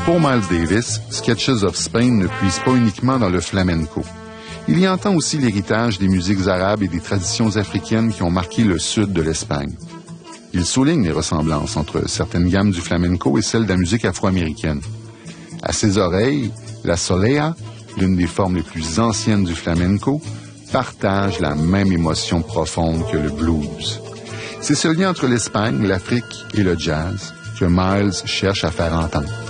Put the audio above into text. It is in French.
Pour Miles Davis, Sketches of Spain ne puise pas uniquement dans le flamenco. Il y entend aussi l'héritage des musiques arabes et des traditions africaines qui ont marqué le sud de l'Espagne. Il souligne les ressemblances entre certaines gammes du flamenco et celles de la musique afro-américaine. À ses oreilles, la solea, l'une des formes les plus anciennes du flamenco, partage la même émotion profonde que le blues. C'est ce lien entre l'Espagne, l'Afrique et le jazz que Miles cherche à faire entendre.